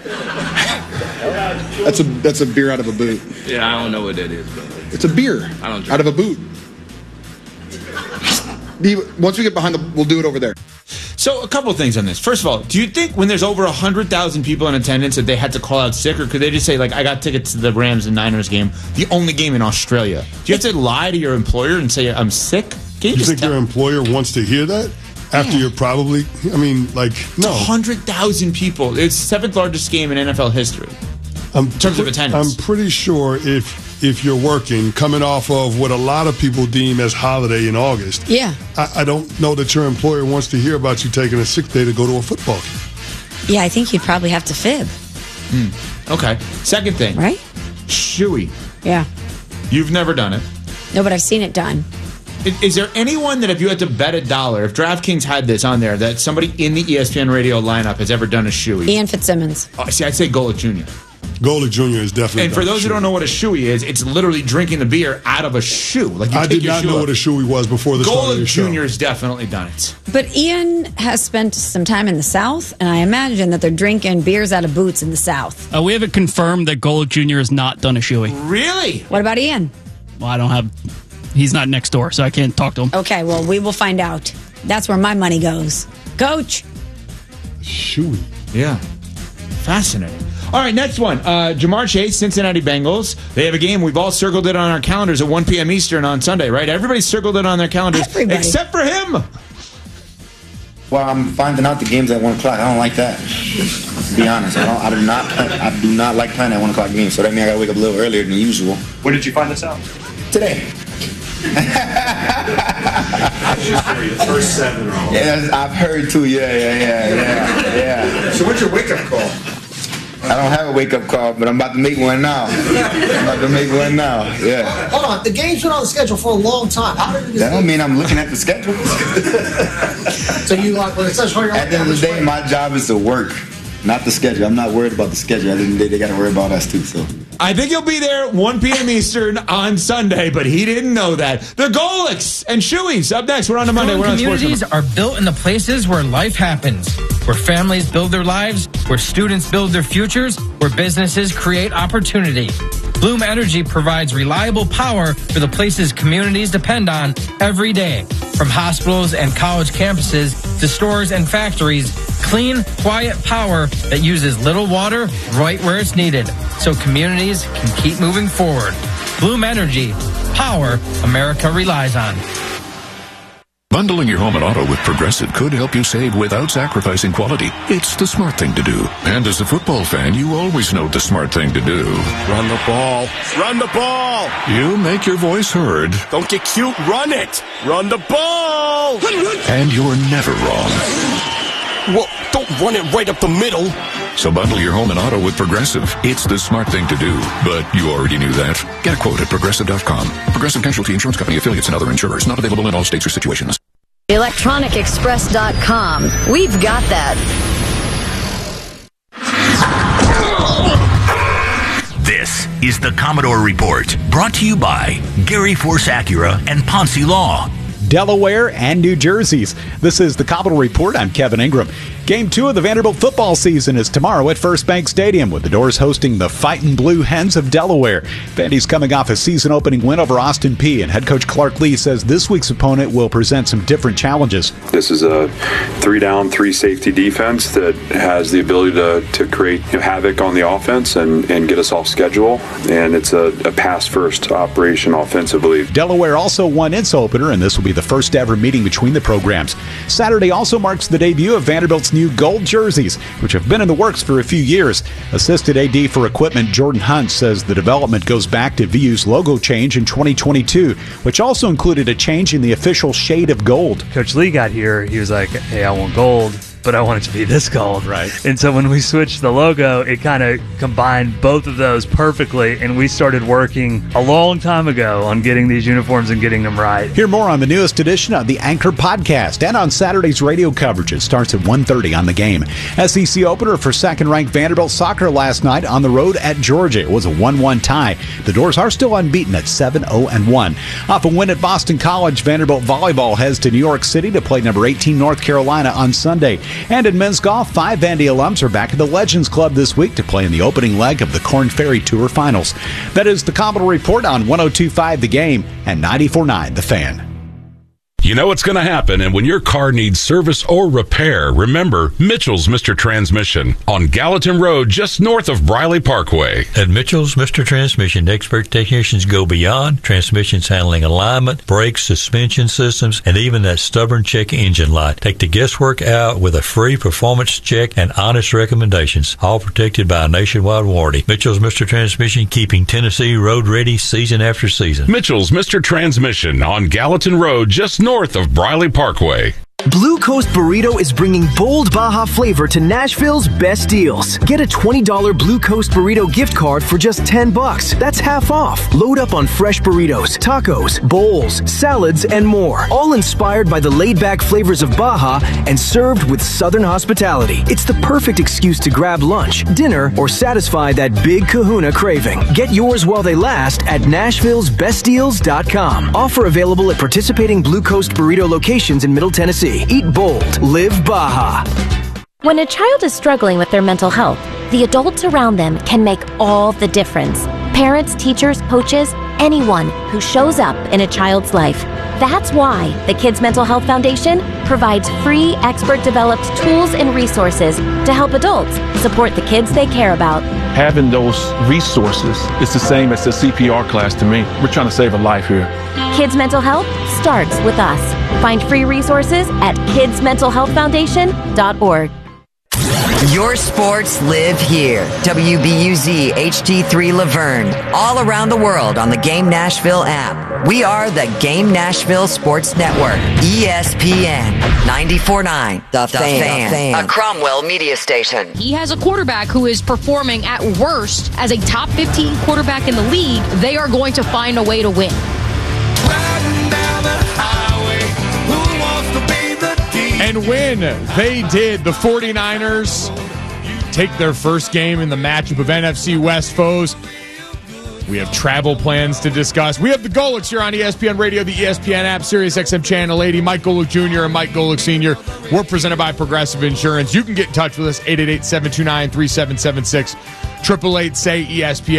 That's a that's a beer out of a boot. Yeah, I don't know what that is, but it's a beer I don't drink. out of a boot. Once we get behind the, we'll do it over there. So a couple of things on this. First of all, do you think when there's over one hundred thousand people in attendance that they had to call out sick, or could they just say, like, I got tickets to the Rams and Niners game, the only game in Australia? Do you have to lie to your employer and say, I'm sick? Can you, you just think tell- your employer wants to hear that? After yeah. you're probably, I mean, like, no. one hundred thousand people. It's the seventh largest game in N F L history I'm in terms pre- of attendance. I'm pretty sure if if you're working, coming off of what a lot of people deem as holiday in August, yeah, I, I don't know that your employer wants to hear about you taking a sick day to go to a football game. Yeah, I think you'd probably have to fib. Mm. Okay. Second thing. Right? Shoey. Yeah. You've never done it. No, but I've seen it done. Is, is there anyone that if you had to bet a dollar, if DraftKings had this on there, that somebody in the E S P N radio lineup has ever done a shoey? Ian Fitzsimmons. Oh, see, I'd say Golick Junior Golick Junior is definitely. And for those who don't know what a shoey is, it's literally drinking the beer out of a shoe. Like you I did not know up. what a shoey was before the start of the show. Golick Junior has definitely done it. But Ian has spent some time in the South, and I imagine that they're drinking beers out of boots in the South. Uh, we have it confirmed that Golick Junior has not done a shoey. Really? What about Ian? Well, I don't have. He's not next door, so I can't talk to him. Okay, well, we will find out. That's where my money goes. Coach. Shoey. Yeah. Fascinating. All right, next one. Uh, Jamar Chase, Cincinnati Bengals. They have a game. We've all circled it on our calendars at one p.m. Eastern on Sunday, right? Everybody circled it on their calendars, Everybody. except for him. Well, I'm finding out the games at one o'clock. I don't like that. To be honest, I don't. I do not. Play, I do not like playing at one o'clock games. So that means I got to wake up a little earlier than usual. When did you find this out? Today. First seven. Yeah, I've heard too. Yeah, yeah, yeah, yeah, yeah. So what's your wake-up call? I don't have a wake-up call, but I'm about to make one now. I'm about to make one now. Yeah. Hold on, the game's been on the schedule for a long time. How did it that don't mean I'm looking at the schedule. So you like when it says you're at the end of the day, my job is to work, not the schedule. I'm not worried about the schedule. At the end of the day, they got to worry about us too. So. I think he'll be there one p.m. Eastern on Sunday, but he didn't know that. The Golicks and Shoeys up next. We're on to Monday. We're on Sports. Communities are built in the places where life happens, where families build their lives, where students build their futures, where businesses create opportunity. Bloom Energy provides reliable power for the places communities depend on every day. From hospitals and college campuses to stores and factories, clean, quiet power that uses little water right where it's needed, so communities can keep moving forward. Bloom Energy, power America relies on. Bundling your home and auto with Progressive could help you save without sacrificing quality. It's the smart thing to do. And as a football fan, you always know the smart thing to do. Run the ball. Run the ball. You make your voice heard. Don't get cute. Run it. Run the ball. And you're never wrong. Well, don't run it right up the middle. So bundle your home and auto with Progressive. It's the smart thing to do. But you already knew that. Get a quote at Progressive dot com. Progressive Casualty Insurance Company, affiliates, and other insurers. Not available in all states or situations. electronic express dot com. We've got that. This is the Commodore Report, brought to you by Gary Force Acura and Ponce Law. Delaware and New Jersey's. This is the Commodore Report. I'm Kevin Ingram. Game two of the Vanderbilt football season is tomorrow at First Bank Stadium, with the Doors hosting the Fightin' Blue Hens of Delaware. Vandy's coming off a season-opening win over Austin Peay, and head coach Clark Lee says this week's opponent will present some different challenges. This is a three-down, three-safety defense that has the ability to, to create you know, havoc on the offense and, and get us off schedule, and it's a, a pass-first operation offensively. Delaware also won its opener, and this will be the first ever meeting between the programs. Saturday also marks the debut of Vanderbilt's new gold jerseys, which have been in the works for a few years. Assistant A D for equipment Jordan Hunt says the development goes back to V U's logo change in twenty twenty-two, which also included a change in the official shade of gold. Coach Lee got here, he was like, hey, I want gold, but I want it to be this gold. Right. And so when we switched the logo, it kind of combined both of those perfectly, and we started working a long time ago on getting these uniforms and getting them right. Hear more on the newest edition of the Anchor Podcast and on Saturday's radio coverage. It starts at one thirty on The Game. S E C opener for second-ranked Vanderbilt soccer last night on the road at Georgia. It was a one one tie. The Doors are still unbeaten at seven oh one. Off a win at Boston College, Vanderbilt volleyball heads to New York City to play number eighteen North Carolina on Sunday. And in men's golf, five Vandy alums are back at the Legends Club this week to play in the opening leg of the Korn Ferry Tour Finals. That is the Commodore Report on one oh two point five The Game and ninety-four point nine The Fan. You know what's going to happen, and when your car needs service or repair, remember Mitchell's Mister Transmission on Gallatin Road, just north of Briley Parkway. At Mitchell's Mister Transmission, expert technicians go beyond transmissions handling alignment, brakes, suspension systems, and even that stubborn check engine light. Take the guesswork out with a free performance check and honest recommendations, all protected by a nationwide warranty. Mitchell's Mister Transmission, keeping Tennessee road ready season after season. Mitchell's Mister Transmission on Gallatin Road, just north of Briley Parkway. Blue Coast Burrito is bringing bold Baja flavor to Nashville's best deals. Get a twenty dollars Blue Coast Burrito gift card for just ten bucks. That's half off. Load up on fresh burritos, tacos, bowls, salads, and more. All inspired by the laid-back flavors of Baja and served with Southern hospitality. It's the perfect excuse to grab lunch, dinner, or satisfy that big kahuna craving. Get yours while they last at Nashville's best deals dot com. Offer available at participating Blue Coast Burrito locations in Middle Tennessee. Eat bold. Live Baja. When a child is struggling with their mental health, the adults around them can make all the difference. Parents, teachers, coaches, anyone who shows up in a child's life. That's why the Kids Mental Health Foundation provides free, expert-developed tools and resources to help adults support the kids they care about. Having those resources is the same as a C P R class to me. We're trying to save a life here. Kids Mental Health starts with us. Find free resources at kids mental health foundation dot org. Your sports live here. W B U Z H D three Laverne. All around the world on the Game Nashville app. We are the Game Nashville Sports Network. E S P N ninety-four point nine. The, the fan. fan. A Cromwell media station. He has a quarterback who is performing at worst as a top fifteen quarterback in the league. They are going to find a way to win. And when they did, the 49ers take their first game in the matchup of N F C West foes. We have travel plans to discuss. We have the Golics here on E S P N Radio, the E S P N app, Sirius X M Channel eighty. Mike Golick Junior and Mike Golick Senior We're presented by Progressive Insurance. You can get in touch with us, eight eight eight, seven two nine, three seven seven six, eight eight eight, S A Y, E S P N.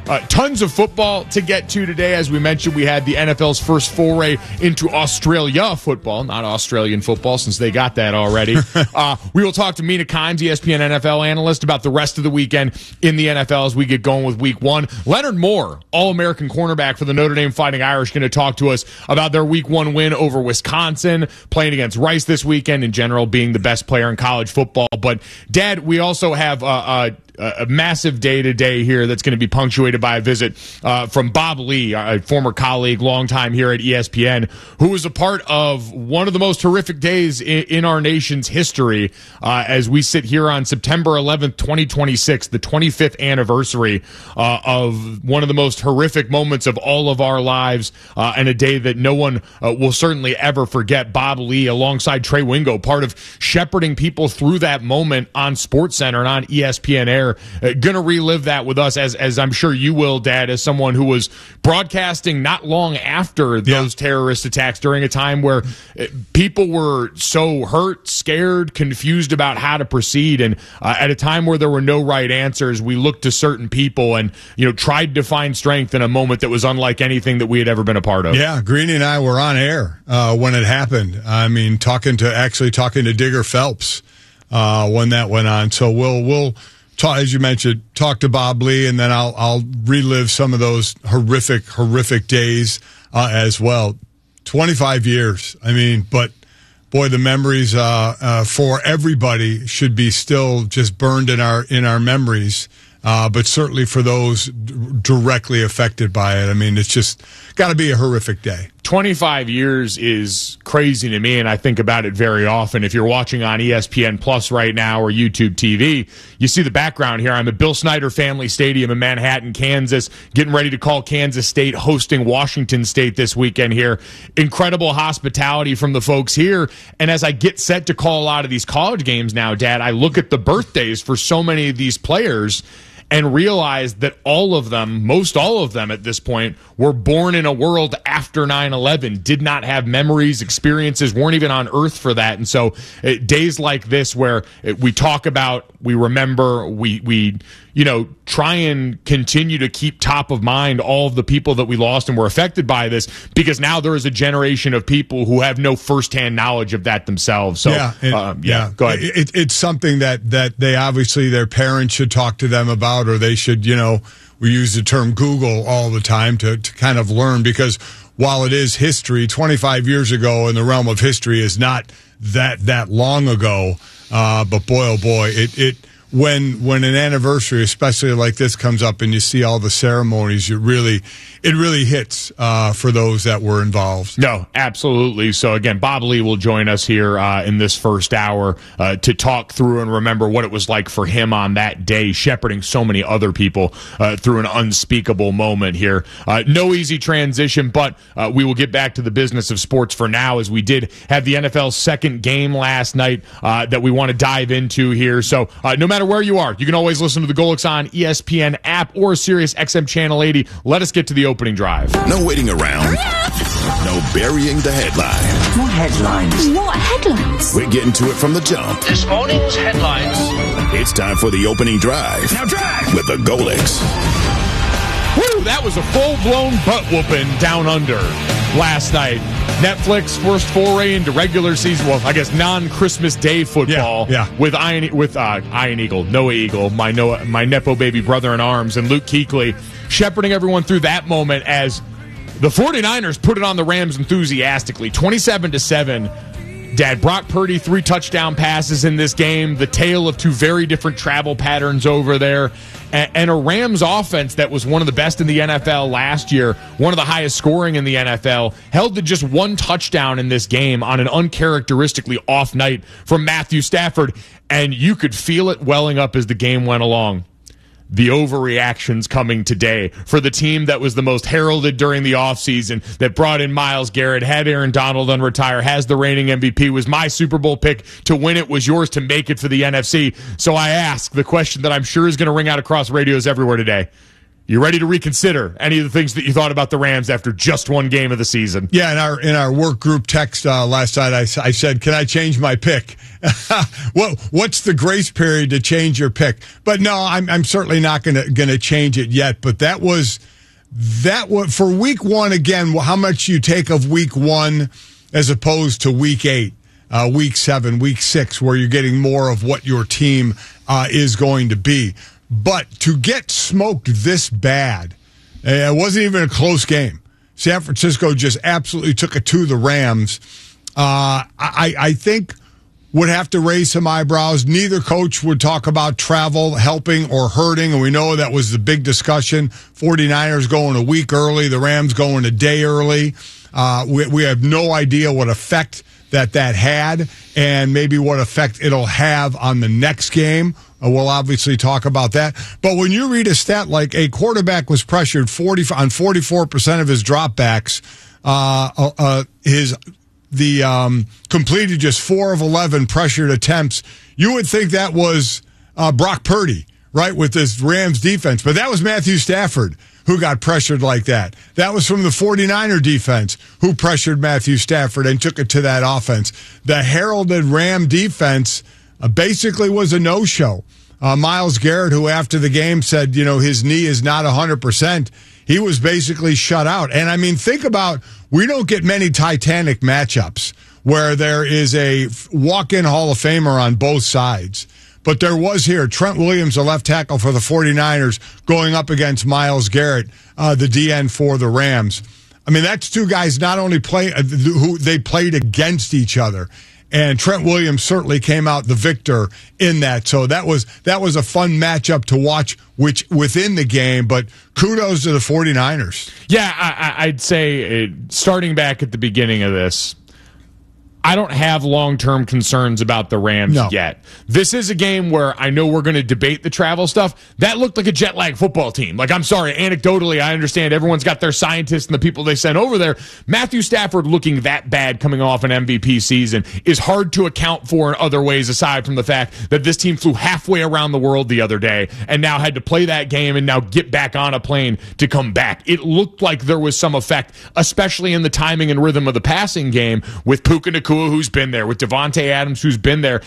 Uh, tons of football to get to today. As we mentioned, we had the N F L's first foray into Australia football, not Australian football, since they got that already. uh, we will talk to Mina Kimes, E S P N N F L analyst, about the rest of the weekend in the N F L as we get going with week one. Leonard Moore, All-American cornerback for the Notre Dame Fighting Irish, going to talk to us about their week one win over Wisconsin, playing against Rice this weekend, in general being the best player in college football. But, Dad, we also have uh, uh, a massive day-to-day here that's going to be punctuated by a visit uh, from Bob Lee, a former colleague, longtime here at E S P N, who was a part of one of the most horrific days in, in our nation's history uh, as we sit here on September eleventh, twenty twenty-six, the twenty-fifth anniversary uh, of one of the most horrific moments of all of our lives, uh, and a day that no one uh, will certainly ever forget. Bob Lee, alongside Trey Wingo, part of shepherding people through that moment on SportsCenter and on E S P N Air. Uh, gonna relive that with us, as as I'm sure you will, Dad, as someone who was broadcasting not long after those yeah. terrorist attacks, during a time where uh, people were so hurt, scared, confused about how to proceed, and uh, at a time where there were no right answers, we looked to certain people and, you know, tried to find strength in a moment that was unlike anything that we had ever been a part of. Yeah, Greeny and I were on air uh, when it happened. I mean, talking to actually talking to Digger Phelps uh, when that went on. So we'll we'll. Talk, as you mentioned, talk to Bob Lee, and then I'll I'll relive some of those horrific, horrific days uh, as well. twenty-five years. I mean, but boy, the memories uh, uh, for everybody should be still just burned in our in our memories. Uh, but certainly for those d- directly affected by it, I mean, it's just got to be a horrific day. twenty-five years is crazy to me, and I think about it very often. If you're watching on E S P N Plus right now or YouTube T V, you see the background here. I'm at Bill Snyder Family Stadium in Manhattan, Kansas, getting ready to call Kansas State, hosting Washington State this weekend here. Incredible hospitality from the folks here. And as I get set to call a lot of these college games now, Dad, I look at the birthdays for so many of these players and realized that all of them, most all of them at this point, were born in a world after nine eleven, did not have memories, experiences, weren't even on Earth for that. And so uh, days like this where uh, we talk about, we remember, we, we, you know, try and continue to keep top of mind all of the people that we lost and were affected by this, because now there is a generation of people who have no firsthand knowledge of that themselves. So, yeah, it, uh, yeah, yeah, go ahead. It, it's something that, that they obviously, their parents should talk to them about, or they should, you know, we use the term Google all the time to, to kind of learn, because while it is history, twenty-five years ago in the realm of history is not that, that long ago. Uh, but boy, oh boy, it, it, when when an anniversary, especially like this, comes up and you see all the ceremonies, it really it really hits uh, for those that were involved. No, absolutely. So again, Bob Lee will join us here uh, in this first hour uh, to talk through and remember what it was like for him on that day, shepherding so many other people uh, through an unspeakable moment here. Uh, no easy transition, but uh, we will get back to the business of sports for now, as we did have the N F L's second game last night uh, that we want to dive into here. So uh, no matter where you are, you can always listen to the Golix on E S P N app or Sirius X M Channel eighty. Let us get to the opening drive. No waiting around. No burying the headline. More headlines. More headlines. We're getting to it from the jump. This morning's headlines. It's time for the opening drive. Now drive! With the Golix. Woo! That was a full-blown butt whooping down under last night. Netflix first foray into regular season, well, I guess non-Christmas Day football. Yeah, yeah. With Iron with uh, Iron Eagle, Noah Eagle, my Noah, my Nepo baby brother in arms, and Luke Kuechly shepherding everyone through that moment as the 49ers put it on the Rams enthusiastically, twenty-seven to seven. Dad, Brock Purdy, three touchdown passes in this game, the tale of two very different travel patterns over there, and, and a Rams offense that was one of the best in the N F L last year, one of the highest scoring in the N F L, held to just one touchdown in this game on an uncharacteristically off night from Matthew Stafford, and you could feel it welling up as the game went along. The overreactions coming today for the team that was the most heralded during the offseason, that brought in Myles Garrett, had Aaron Donald unretire, has the reigning M V P, was my Super Bowl pick to win it, was yours to make it for the N F C. So I ask the question that I'm sure is going to ring out across radios everywhere today. you ready to reconsider any of the things that you thought about the Rams after just one game of the season? Yeah, in our in our work group text uh, last night, I, I said, can I change my pick? Well, what's the grace period to change your pick? But no, I'm I'm certainly not going to going to change it yet. But that was that was for week one again. How much you take of week one as opposed to week eight, uh, week seven, week six, where you're getting more of what your team uh, is going to be. But to get smoked this bad, it wasn't even a close game. San Francisco just absolutely took it to the Rams. Uh, I, I think would have to raise some eyebrows. Neither coach would talk about travel helping or hurting, and we know that was the big discussion. 49ers going a week early, the Rams going a day early. Uh, we, we have no idea what effect that that had and maybe what effect it'll have on the next game. Uh, we'll obviously talk about that. But when you read a stat like a quarterback was pressured forty on forty-four percent of his dropbacks, uh, uh, uh, his the um, completed just four of eleven pressured attempts, you would think that was uh, Brock Purdy, right, with this Rams defense. But that was Matthew Stafford who got pressured like that. That was from the 49er defense who pressured Matthew Stafford and took it to that offense. The heralded Ram defense uh, basically was a no-show. Uh, Myles Garrett, who after the game said, you know, his knee is not one hundred percent, he was basically shut out. And, I mean, think about, we don't get many Titanic matchups where there is a walk-in Hall of Famer on both sides. But there was here, Trent Williams, the left tackle for the 49ers, going up against Myles Garrett, uh, the D N for the Rams. I mean, that's two guys not only play uh, who they played against each other, and Trent Williams certainly came out the victor in that. So that was that was a fun matchup to watch, which within the game. But kudos to the 49ers. Yeah, I, I'd say uh, starting back at the beginning of this, I don't have long-term concerns about the Rams no. yet. This is a game where I know we're going to debate the travel stuff. That looked like a jet-lag football team. Like, I'm sorry, anecdotally, I understand everyone's got their scientists and the people they sent over there. Matthew Stafford looking that bad coming off an M V P season is hard to account for in other ways aside from the fact that this team flew halfway around the world the other day and now had to play that game and now get back on a plane to come back. It looked like there was some effect, especially in the timing and rhythm of the passing game with Puka Nacua, who's been there, with Devontae Adams, who's been there.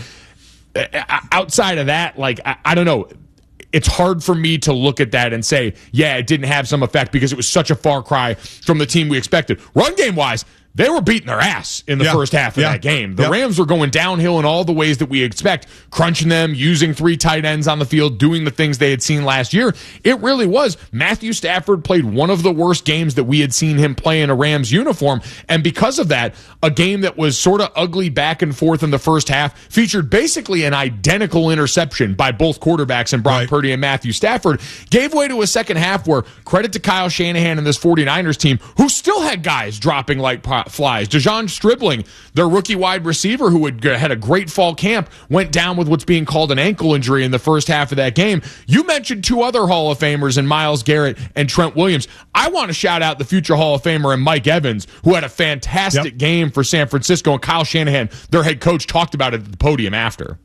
Outside of that, like, I, I don't know. It's hard for me to look at that and say, yeah, it didn't have some effect because it was such a far cry from the team we expected. Run game-wise, they were beating their ass in the yeah. first half of yeah. that game. The yeah. Rams were going downhill in all the ways that we expect, crunching them, using three tight ends on the field, doing the things they had seen last year. It really was. Matthew Stafford played one of the worst games that we had seen him play in a Rams uniform. And because of that, a game that was sort of ugly back and forth in the first half featured basically an identical interception by both quarterbacks in Brock right. Purdy and Matthew Stafford, gave way to a second half where credit to Kyle Shanahan and this 49ers team, who still had guys dropping like flies. DeJon Stribling, their rookie wide receiver who had had a great fall camp, went down with what's being called an ankle injury in the first half of that game. You mentioned two other Hall of Famers in Myles Garrett and Trent Williams. I want to shout out the future Hall of Famer and Mike Evans, who had a fantastic yep. game for San Francisco, and Kyle Shanahan, their head coach, talked about it at the podium after.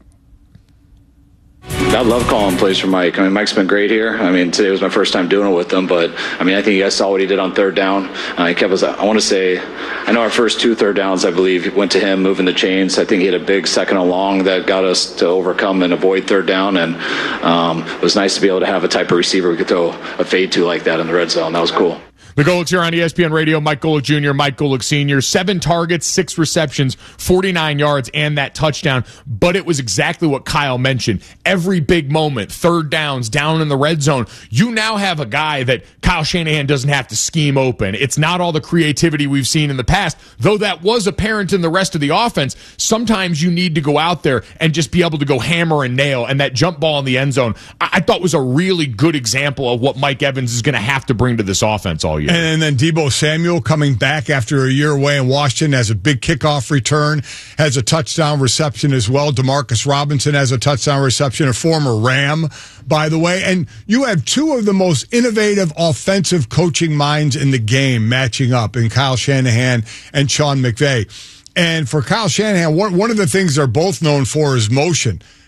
I love calling plays for Mike. I mean, Mike's been great here. I mean, today was my first time doing it with him, but I mean, I think you guys saw what he did on third down. Uh, he kept us, I want to say, I know our first two third downs, I believe, went to him moving the chains. I think he had a big second and long that got us to overcome and avoid third down, and um, it was nice to be able to have a type of receiver we could throw a fade to like that in the red zone. That was cool. The Golics here on E S P N Radio. Mike Golic Junior, Mike Golic Senior Seven targets, six receptions, forty-nine yards, and that touchdown. But it was exactly what Kyle mentioned. Every big moment, third downs, down in the red zone, you now have a guy that Kyle Shanahan doesn't have to scheme open. It's not all the creativity we've seen in the past, though that was apparent in the rest of the offense. Sometimes you need to go out there and just be able to go hammer and nail, and that jump ball in the end zone, I, I thought was a really good example of what Mike Evans is going to have to bring to this offense all year. And then Deebo Samuel coming back after a year away in Washington has a big kickoff return, has a touchdown reception as well. Demarcus Robinson has a touchdown reception, a former Ram, by the way. And you have two of the most innovative offensive coaching minds in the game matching up in Kyle Shanahan and Sean McVay. And for Kyle Shanahan, one, one of the things they're both known for is motion.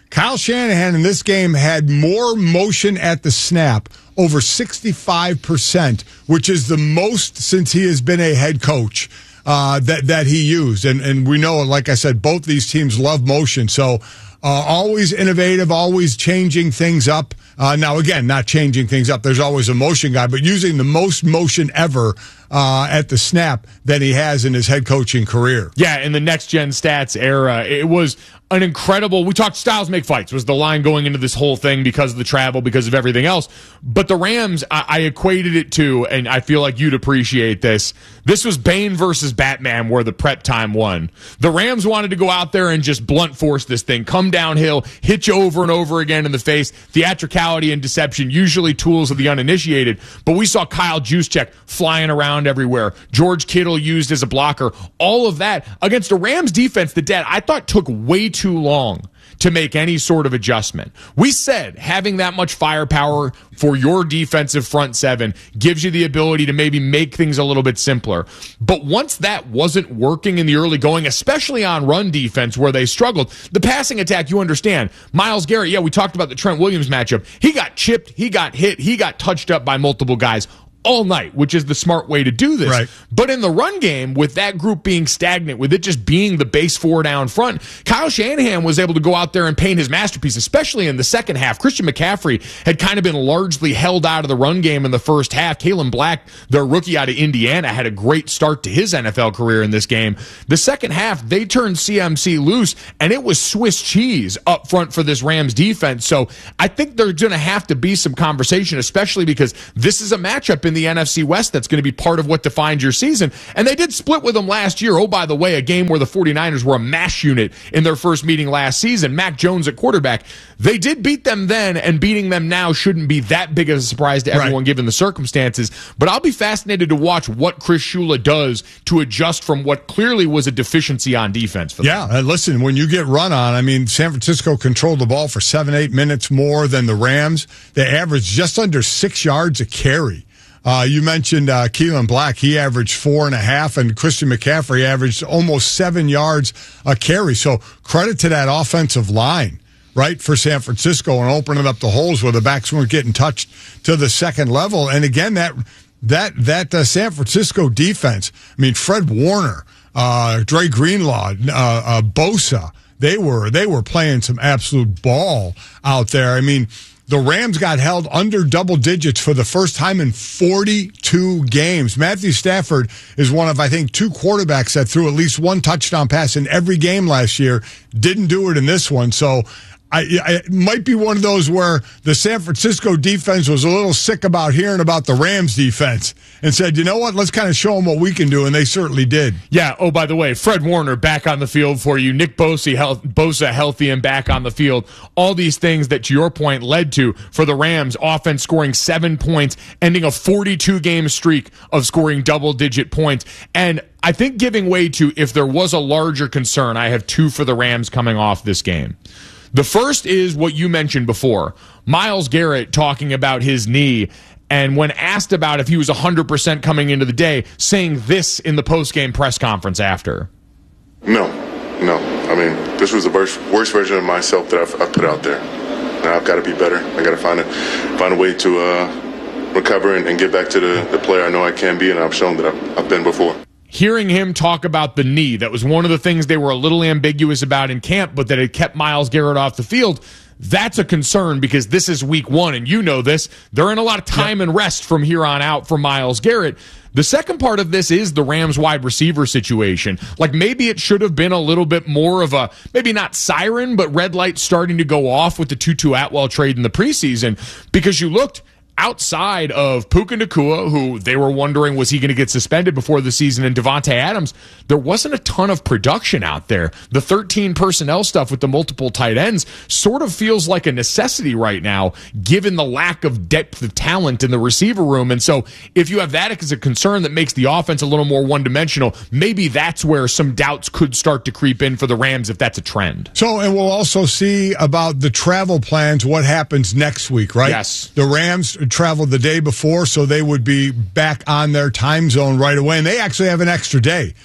Kyle Shanahan in this game had more motion at the snap, over sixty-five percent, which is the most since he has been a head coach uh, that, that he used. And, and we know, like I said, both these teams love motion. So uh, always innovative, always changing things up. Uh, now, again, not changing things up. There's always a motion guy, but using the most motion ever uh, at the snap that he has in his head coaching career. Yeah, in the next-gen stats era, it was an incredible... We talked styles make fights, was the line going into this whole thing because of the travel, because of everything else. But the Rams, I, I equated it to, and I feel like you'd appreciate this, this was Bane versus Batman where the prep time won. The Rams wanted to go out there and just blunt force this thing, come downhill, hit you over and over again in the face, theatricality and deception, usually tools of the uninitiated. But we saw Kyle Juszczyk flying around everywhere. George Kittle used as a blocker. All of that against a Rams defense that, Dad, I thought took way too long to make any sort of adjustment. We said having that much firepower for your defensive front seven gives you the ability to maybe make things a little bit simpler. But once that wasn't working in the early going, especially on run defense where they struggled, the passing attack, you understand. Myles Garrett, yeah, we talked about the Trent Williams matchup. He got chipped, he got hit, he got touched up by multiple guys all night, which is the smart way to do this. Right. But in the run game, with that group being stagnant, with it just being the base four down front, Kyle Shanahan was able to go out there and paint his masterpiece, especially in the second half. Christian McCaffrey had kind of been largely held out of the run game in the first half. Kalen Black, their rookie out of Indiana, had a great start to his N F L career in this game. The second half, they turned C M C loose, and it was Swiss cheese up front for this Rams defense. So I think there's going to have to be some conversation, especially because this is a matchup in the N F C West that's going to be part of what defines your season. And they did split with them last year. Oh, by the way, a game where the 49ers were a mash unit in their first meeting last season. Mac Jones at quarterback. They did beat them then, and beating them now shouldn't be that big of a surprise to everyone, right, given the circumstances. But I'll be fascinated to watch what Chris Shula does to adjust from what clearly was a deficiency on defense for them. Yeah, and listen, when you get run on, I mean, San Francisco controlled the ball for seven, eight minutes more than the Rams. They averaged just under six yards a carry. Uh, you mentioned uh, Keelan Black. He averaged four and a half, and Christian McCaffrey averaged almost seven yards a carry. So credit to that offensive line, right, for San Francisco and opening up the holes where the backs weren't getting touched to the second level. And again, that that that uh, San Francisco defense, I mean, Fred Warner, uh, Dre Greenlaw, uh, uh, Bosa, they were they were playing some absolute ball out there. I mean, the Rams got held under double digits for the first time in forty-two games. Matthew Stafford is one of, I think, two quarterbacks that threw at least one touchdown pass in every game last year. Didn't do it in this one. So I, I, it might be one of those where the San Francisco defense was a little sick about hearing about the Rams defense and said, you know what, let's kind of show them what we can do, and they certainly did. Yeah, oh, by the way, Fred Warner back on the field for you. Nick Bosa, health, Bosa healthy and back on the field. All these things that, to your point, led to, for the Rams, offense scoring seven points, ending a forty-two game streak of scoring double-digit points. And I think giving way to, if there was a larger concern, I have two for the Rams coming off this game. The first is what you mentioned before. Myles Garrett talking about his knee, and when asked about if he was one hundred percent coming into the day, saying this in the post-game press conference after. No, no. I mean, this was the worst, worst version of myself that I've, I've put out there. Now I've got to be better. I got to find a, find a way to uh, recover and, and get back to the, the player I know I can be, and I've shown that I've, I've been before. Hearing him talk about the knee, that was one of the things they were a little ambiguous about in camp, but that had kept Myles Garrett off the field. That's a concern because this is week one, and you know this. They're in a lot of time yep. and rest from here on out for Myles Garrett. The second part of this is the Rams wide receiver situation. Like, maybe it should have been a little bit more of a, maybe not siren, but red light starting to go off with the Tutu Atwell trade in the preseason, because you looked outside of Puka Nacua, who they were wondering, was he going to get suspended before the season, and Devontae Adams, there wasn't a ton of production out there. The thirteen personnel stuff with the multiple tight ends sort of feels like a necessity right now, given the lack of depth of talent in the receiver room. And so if you have that as a concern that makes the offense a little more one-dimensional, maybe that's where some doubts could start to creep in for the Rams if that's a trend. So, and we'll also see about the travel plans, what happens next week, right? Yes. The Rams traveled the day before, so they would be back on their time zone right away. And they actually have an extra day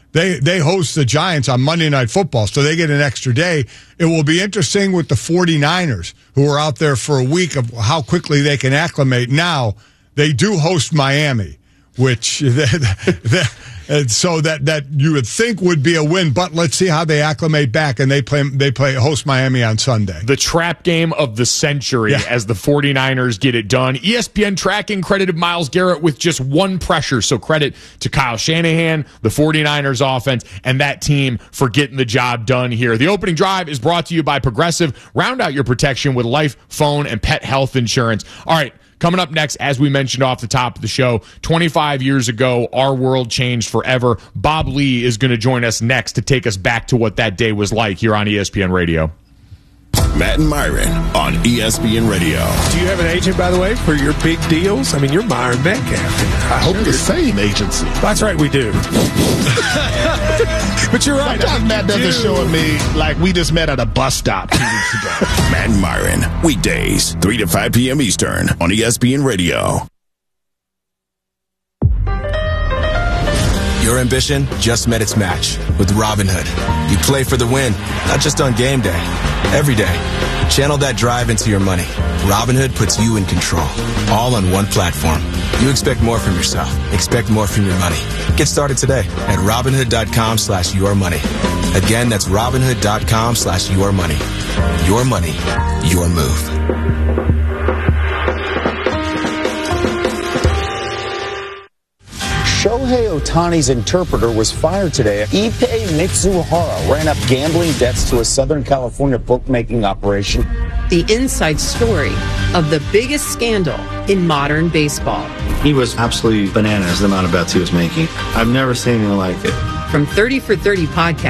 They they host the Giants on Monday Night Football, so they get an extra day. It will be interesting with the 49ers, who are out there for a week, of how quickly they can acclimate. Now, they do host Miami, which and so that, that you would think would be a win, but let's see how they acclimate back, and they play they play host Miami on Sunday. The trap game of the century yeah. as the 49ers get it done. E S P N tracking credited Myles Garrett with just one pressure, so credit to Kyle Shanahan, the 49ers offense, and that team for getting the job done here. The opening drive is brought to you by Progressive. Round out your protection with life, phone, and pet health insurance. All right. Coming up next, as we mentioned off the top of the show, twenty-five years ago, our world changed forever. Bob Lee is going to join us next to take us back to what that day was like here on E S P N Radio. Matt and Myron on E S P N Radio. Do you have an agent, by the way, for your big deals? I mean, you're Myron Metcalf. I hope the same agency. That's right, we do. But you're right. Sometimes Matt doesn't show me like we just met at a bus stop two weeks ago. Matt and Myron, weekdays, three to five p.m. Eastern on E S P N Radio. Your ambition just met its match with Robinhood. You play for the win, not just on game day, every day. Channel that drive into your money. Robinhood puts you in control, all on one platform. You expect more from yourself. Expect more from your money. Get started today at Robinhood.com slash your money. Again, that's Robinhood.com slash your money. Your money, your move. Shohei Ohtani's interpreter was fired today. Ippei Mitsuhara ran up gambling debts to a Southern California bookmaking operation. The inside story of the biggest scandal in modern baseball. He was absolutely bananas, the amount of bets he was making. I've never seen anything like it. From thirty for thirty podcast.